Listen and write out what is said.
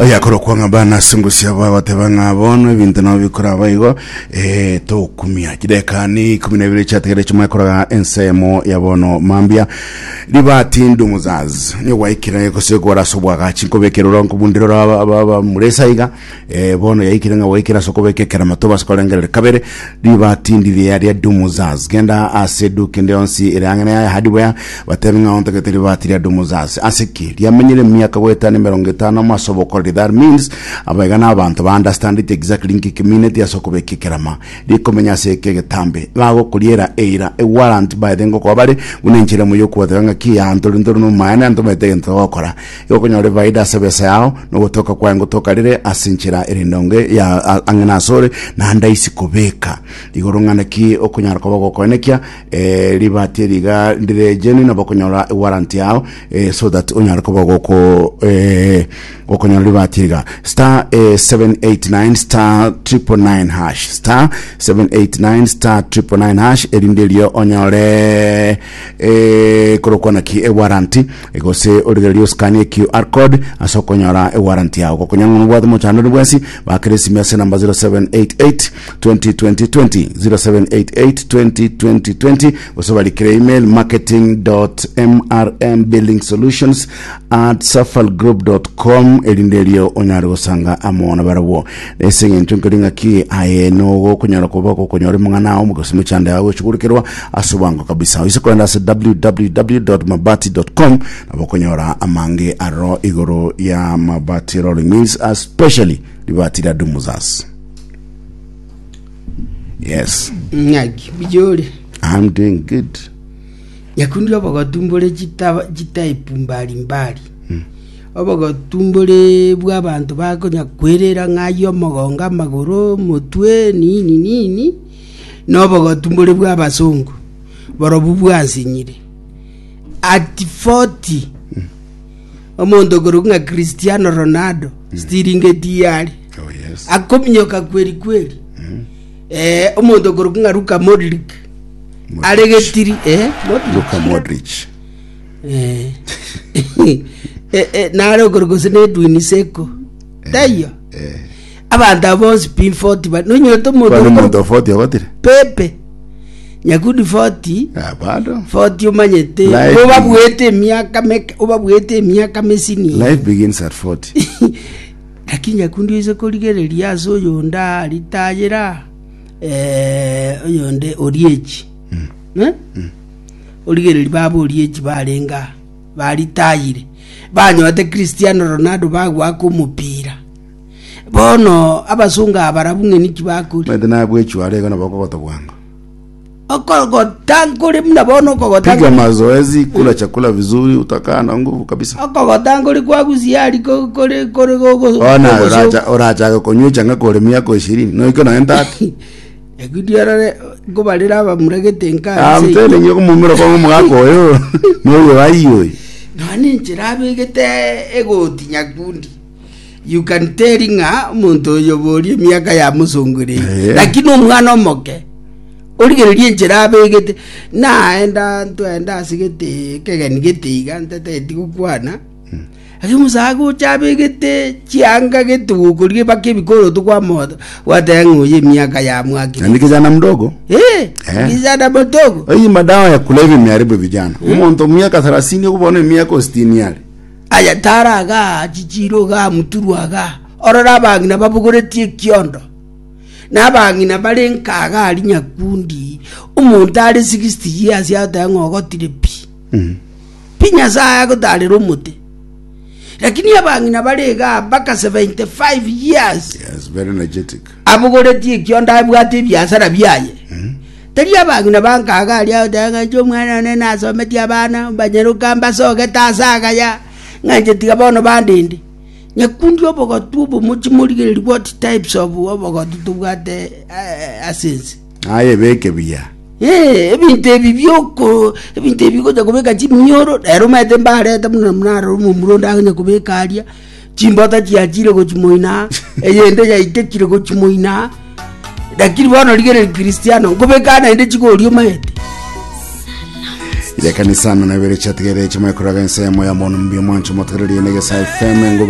Oya korokwanga bana sungusia batebanga bono ibintu no bikora bayigo to kumia kidekani 12 chategere chuma koraga ensemo ya bono mambia libati ndumuzaz ni waikira yekose gora sobwaga chinkobekero ronko bundiro aba muresa iga bono yaikira nga waikira sokobekekera matoba skolengere kabere libati ndiri ya dumuzaz genda asedu kende onsi irangana ya hardware batebanga ontakete libati ya dumuzaz asiki yamenyire myaka weta ni 50 masoboko. That means abagana abantu ba understand it exactly in community asokobeke kerama likomenya seke getambe bago kuliera eira a warrant by the ngoko bari unenjira mu yokubatanga ki andoro no mana ndomete ntokora yokonyore vaida sebese yao no gotoka kwa ngotoka rire asinchira irindonge ya angana sore na ndaisi kobeka igorongana ki okonyara kobago konekia libati riga ndire jeni na bokonyora warrant yao so that onyara kobago ko okonyora libatiga star 789 star 999 hash star 789 star 999 hash erindelio onyore korokona ki warranty egose origelio scan QR code asokonyora warranty yao kokonyanga bwado mo channel bwasi bakresi mese number 0788 2020 0788 osobali email marketing.mrmbuildingsolutions@safalgroup.com erindelio onyaro sanga amona barabo esenge ntunkiringa ki ayeno kunyara kubako kunyore mungana aho mugosime cyande yawe chukurikirwa asubango kabisa isikwenda www.mabati.com abokonyora amange aro igoro ya Mabati Rolling Mills especially libati la dumuzas. Yes. Nyaki bijole. I'm doing good. Yakundi abagatumbole jitaipu mbali. Abagatumbole bw'abantu bakonya kwerera ngayo magonga magoro mutwe nini no abagatumbole bw'abasongo barobu bwansinyire at 40 omondo gorunga Cristiano Ronaldo stiringe diari akomnyoka kweli omondo gorunga Luka Modric aregetiri Luka Modric naro gorgosene duiniseko tayo abanda bose pin 40 but no nyoto modo 40 abatire pepe nyakudi 40 bado 40 umanyete obabwete miaka mesini life begins at 40 lakini nyakundi izo koligere lyazo yonda litayera yonde oriechi oligere libabo oriechi balenga balitayire banyote Cristiano Ronaldo bagwa ku mupira bono abasunga abarabunge nikibakuri madana bwechu arega na bakogota bwango okogotanguri mna bono okogotanguri piga mazoezi kula chakula vizuri utakaa na nguvu kabisa okogotanguri kwa kuziali kore ona oraja konyucha ngakore miako 20 no iko na endati ekidiarare gobalira abamuragete nka amtele nyo kumumira kwa mwako yo no wayo nani njirabegete egoti nyakundi you can tellinga umuntu yobori miaka ya musungure lakini umwana omoke oligererie njirabegete naenda ntwenda sigete kegenigetiga ntete tikukwana akimusago chabegete chianga getukulie bakibikoro tukwa moto watengoye miaka ya mwaki ni kijana mdogo kijana mdogo hii madawa ya kulevya imeharibu vijana umuntu miaka 30 kubona miaka 60 yale aya taraga chichiro ga muturuaga orora bangina babugoretie kiondo nabangina balenkaga ali nyakundi umuntu ali 60 years yatangogotire pinya saa gotalero muti lakini abangina balega baka 75 years yes very energetic abugoretie kionda abwate byasara byaye tari abangina bankaga ali adanga cyo mwana ne nasometi abana banyeruka mbasoge tasaga ya nganje tigabono bandindi nyakundi obogotubo muchimurigere what types of obogotubo bwate asense aye beke biya ebinte bibyoko ebinte bikoja kubeka chimnyoro ero mate mbare tamnaro mumuronda anya kubeka alia chimbota chiachire ko chimoina eyende ya itekire ko chimoina dakiri bano ligere Cristiano kubeka na ende chikorio maete ile kanisana na bere chatigere chimwe kuraga nsemo ya mono mbio mwancho motoreri nege sai feme ngo